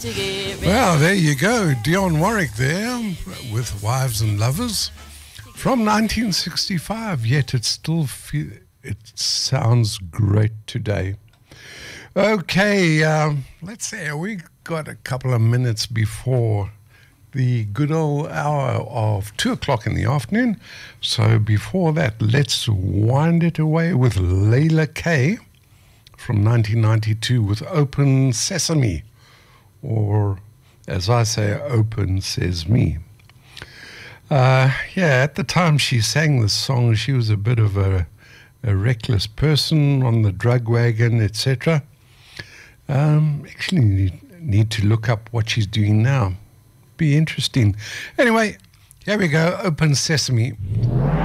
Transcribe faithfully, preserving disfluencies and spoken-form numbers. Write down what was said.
Well, there you go. Dionne Warwick there with Wives and Lovers from nineteen sixty-five, yet it still fe- it sounds great today. Okay, um, let's say we got a couple of minutes before the good old hour of two o'clock in the afternoon. So before that, let's wind it away with Layla K from nineteen ninety-two with Open Sesame, or as I say, Open Says Me. Uh, yeah, at the time she sang this song, she was a bit of a, a reckless person on the drug wagon, et cetera. Um, actually need, need to look up what she's doing now. Be interesting. Anyway, here we go, Open Sesame.